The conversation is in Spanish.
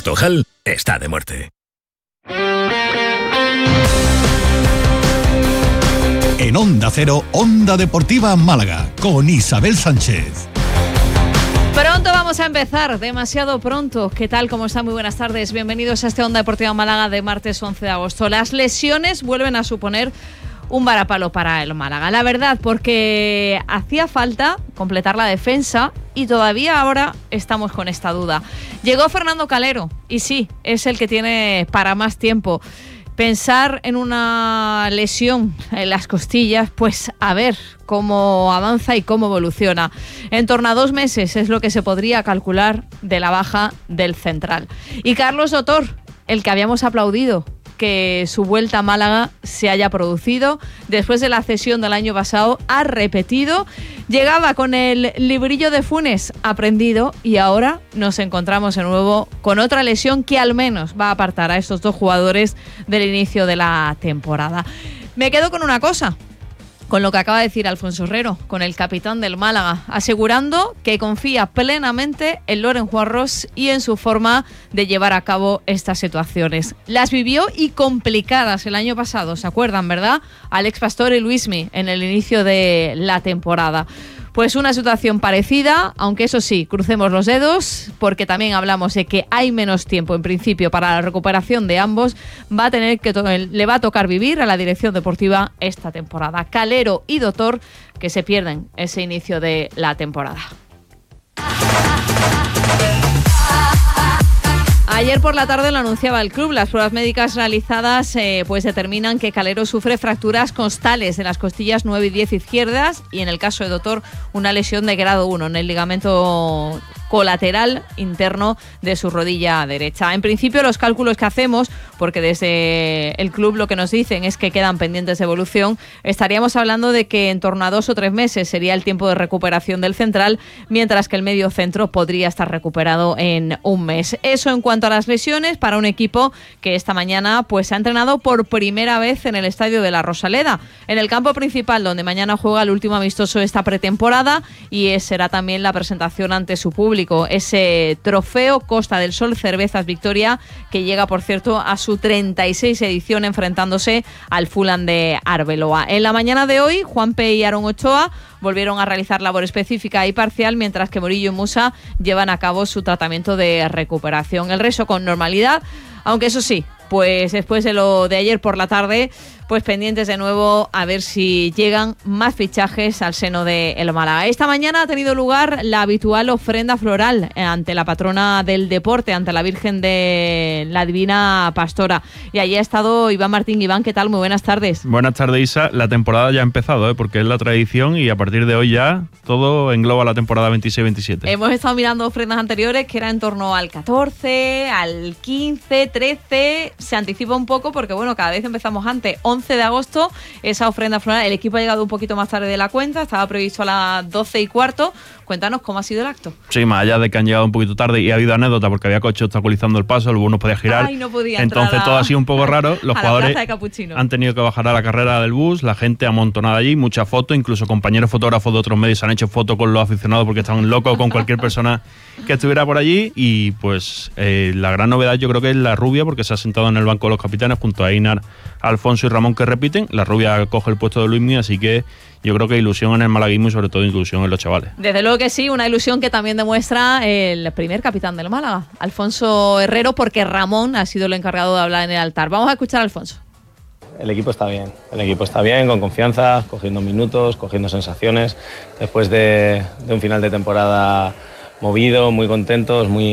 Carvajal está de muerte. En Onda Cero, Onda Deportiva Málaga, con Isabel Sánchez. Pronto vamos a empezar, demasiado pronto. ¿Qué tal? ¿Cómo están? Muy buenas tardes. Bienvenidos a este Onda Deportiva Málaga de martes 11 de agosto. Las lesiones vuelven a suponer un varapalo para el Málaga. La verdad, porque hacía falta completar la defensa y todavía ahora estamos con esta duda. Llegó Fernando Calero y sí, es el que tiene para más tiempo. Pensar en una lesión en las costillas, pues a ver cómo avanza y cómo evoluciona. En torno a 2 meses es lo que se podría calcular de la baja del central. Y Carlos Dotor, el que habíamos aplaudido que su vuelta a Málaga se haya producido después de la cesión del año pasado, ha repetido, llegaba con el librillo de Funes aprendido y ahora nos encontramos de nuevo con otra lesión que al menos va a apartar a estos 2 jugadores del inicio de la temporada. Me quedo con una cosa, con lo que acaba de decir Alfonso Herrero, con el capitán del Málaga, asegurando que confía plenamente en Loren Juarros y en su forma de llevar a cabo estas situaciones. Las vivió y complicadas el año pasado, ¿se acuerdan, verdad? Alex Pastor y Luismi en el inicio de la temporada. Pues una situación parecida, aunque eso sí, crucemos los dedos, porque también hablamos de que hay menos tiempo en principio para la recuperación de ambos. Le va a tocar vivir a la dirección deportiva esta temporada. Calero y Dotor, que se pierden ese inicio de la temporada. Ayer por la tarde lo anunciaba el club. Las pruebas médicas realizadas pues determinan que Calero sufre fracturas costales en las costillas 9 y 10 izquierdas y en el caso de Dotor una lesión de grado 1 en el ligamento colateral interno de su rodilla derecha. En principio los cálculos que hacemos, porque desde el club lo que nos dicen es que quedan pendientes de evolución, estaríamos hablando de que en torno a 2 o 3 meses sería el tiempo de recuperación del central, mientras que el medio centro podría estar recuperado en 1 mes. Eso en cuanto a las lesiones para un equipo que esta mañana pues se ha entrenado por primera vez en el estadio de la Rosaleda, en el campo principal donde mañana juega el último amistoso de esta pretemporada y será también la presentación ante su público. Ese trofeo Costa del Sol Cervezas Victoria, que llega por cierto a su 36 edición enfrentándose al Fulham de Arbeloa. En la mañana de hoy, Juanpe y Aaron Ochoa volvieron a realizar labor específica y parcial, mientras que Murillo y Musa llevan a cabo su tratamiento de recuperación. El resto con normalidad, aunque eso sí, pues después de lo de ayer por la tarde, pues pendientes de nuevo a ver si llegan más fichajes al seno de el Málaga. Esta mañana ha tenido lugar la habitual ofrenda floral ante la patrona del deporte, ante la Virgen de la Divina Pastora. Y allí ha estado Iván Martín. Iván, ¿qué tal? Muy buenas tardes. Buenas tardes, Isa. La temporada ya ha empezado, porque es la tradición y a partir de hoy ya todo engloba la temporada 26-27. Hemos estado mirando ofrendas anteriores que era en torno al 14, al 15, 13. Se anticipa un poco porque, bueno, cada vez empezamos antes. 11 de agosto, esa ofrenda floral. El equipo ha llegado un poquito más tarde de la cuenta, estaba previsto a las 12:15. Cuéntanos cómo ha sido el acto. Sí, más allá de que han llegado un poquito tarde y ha habido anécdota porque había coches obstaculizando el paso, el bus no podía girar. Ay, no podía entonces todo ha sido un poco raro. Los jugadores han tenido que bajar a la carrera del bus, la gente amontonada allí, muchas fotos, incluso compañeros fotógrafos de otros medios han hecho fotos con los aficionados porque estaban locos con cualquier persona que estuviera por allí. Y pues la gran novedad yo creo que es la rubia, porque se ha sentado en el banco de los capitanes junto a Einar, Alfonso y Ramón, que repiten. La rubia coge el puesto de Luismi, así que yo creo que ilusión en el malaguismo y sobre todo ilusión en los chavales. Desde luego que sí, una ilusión que también demuestra el primer capitán del Málaga, Alfonso Herrero, porque Ramón ha sido el encargado de hablar en el altar. Vamos a escuchar a Alfonso. El equipo está bien, con confianza, cogiendo minutos, cogiendo sensaciones, después de un final de temporada movido, muy contentos, muy